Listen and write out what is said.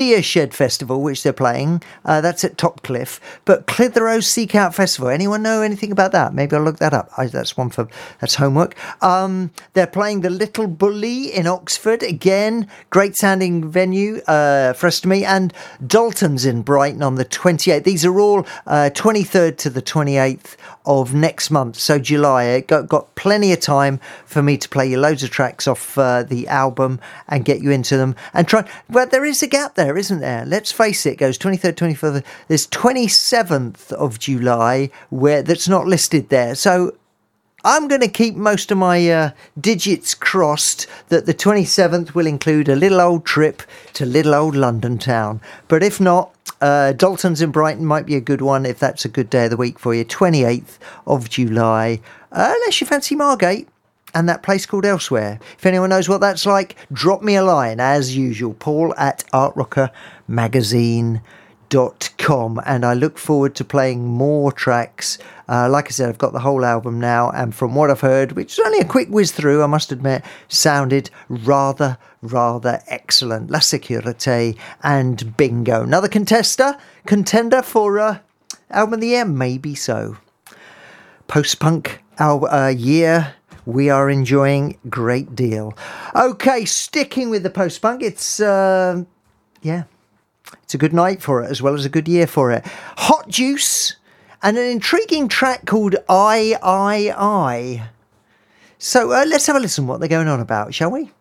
Deer Shed Festival, which they're playing. That's at Topcliffe. But Clitheroe Seek Out Festival. Anyone know anything about that? Maybe I'll look that up. That's homework. They're playing the Little Bully in Oxford. Again, great sounding venue for us to meet. And Dalton's in Brighton on the 28th. These are all 23rd to the 28th of next month, so July. Got plenty of time for me to play you loads of tracks off the album and get you into them and try. But there is a gap there, isn't there? Let's face it. It goes 23rd, 24th. There's 27th of July where that's not listed there. So I'm going to keep most of my digits crossed that the 27th will include a little old trip to little old London town. But if not, Dalton's in Brighton might be a good one if that's a good day of the week for you. 28th of July, unless you fancy Margate and that place called Elsewhere. If anyone knows what that's like, drop me a line as usual, paul@artrockermagazine.com, and I look forward to playing more tracks. Like I said, I've got the whole album now, and from what I've heard, which is only a quick whiz through, I must admit, sounded rather excellent. La Securite and Bingo. Another contender for Album of the Year? Maybe so. Post-punk year we are enjoying great deal. Okay, sticking with the post-punk, it's a good night for it as well as a good year for it. Hot Juice and an intriguing track called I. So let's have a listen what they're going on about, shall we?